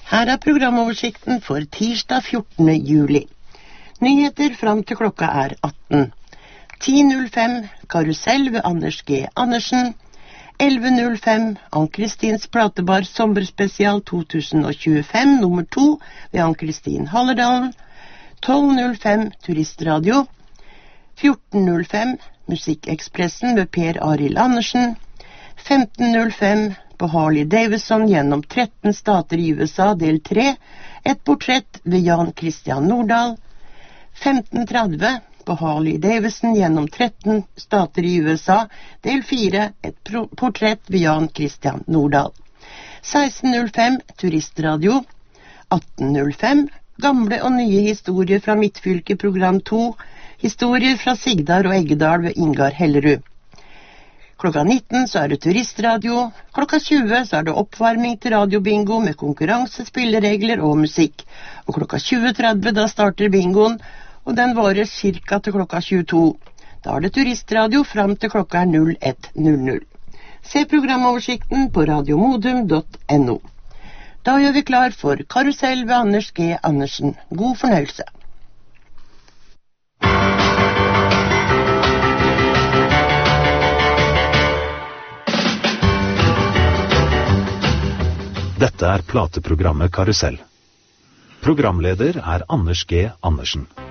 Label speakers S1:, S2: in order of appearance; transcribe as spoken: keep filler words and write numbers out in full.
S1: Her er programoversikten for tirsdag fjortende juli. Nyheter fram til klokka er atten. ti null fem Karusell ved Anders G. Andersen. elleve null fem Ann-Kristins Platebar Sommerspesial to tusen tjuefem nummer to ved Ann-Kristin Hallerdalen. tolv null fem Turistradio. fjorten null fem Musikkekspressen ved Per Arild Andersen. femten null fem på Harley Davidson gjennom tretten stater i U S A del tre, et portrett ved Jan Christian Nordahl. femten tretti på Harley Davidson gjennom tretten stater i U S A del fire, et portrett ved Jan Christian Nordahl. seksten null fem Turistradio. atten null fem Gamle og nye historier fra Midtfylke program to, historier fra Sigdar og Eggedal ved Ingar Hellerud. Klokka nitten så er det Turistradio. Klokka tjue så er det oppvarming til radiobingo med konkurranse, spilleregler og musikk. Og klokka tjue tretti da starter bingoen, og den varer cirka til klokka tjueto. Da er det Turistradio fram til klokka er null ett null null. Se programoversikten på radiomodum punktum no. Da gjør vi klar for Karusell ved Anders G. Andersen. God fornøyelse.
S2: Dette er plateprogrammet Karusell. Programleder er Anders G. Andersen.